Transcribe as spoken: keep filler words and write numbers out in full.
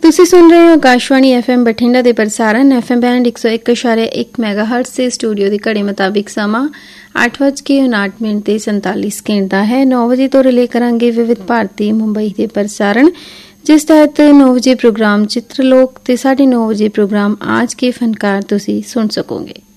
ਤੁਸੀਂ ਸੁਣ ਰਹੇ ਹੋ ਆਕਾਸ਼ਵਾਣੀ ਐਫ ਐਮ ਬਠਿੰਡਾ ਦੇ ਪ੍ਰਸਾरण ਐਫ ਐਮ ਬੈਂਡ ਇੱਕ ਸੌ ਇੱਕ ਇਸ਼ਾਰੇ ਇੱਕ ਮੈਗਾਹਰਟਜ਼ ਦੇ ਸਟੂਡੀਓ ਦੀ ਘੜੀ ਮੁਤਾਬਿਕ ਸਮਾਂ ਅੱਠ ਵੱਜ ਕੇ ਉਨਾਹਠ ਮਿੰਟ ਤੇ ਸੰਤਾਲੀ ਸਕਿੰਟ ਦਾ ਹੈ। ਨੌ ਵਜੇ ਤੋਂ ਰਿਲੇ ਕਰਾਂਗੇ ਵਿਵਿਧ ਭਾਰਤੀ ਮੁੰਬਈ ਦੇ ਪ੍ਰਸਾरण, ਜਿਸ ਤਹਿਤ ਨੌ ਵਜੇ ਪ੍ਰੋਗਰਾਮ ਚਿੱਤਰਲੋਕ ਤੇ ਸਾਢੇ ਨੌ ਵਜੇ ਪ੍ਰੋਗਰਾਮ ਆਜ ਕੇ ਫਨਕਾਰ ਤੁਸੀਂ ਸੁਣ ਸਕੋਗੇ।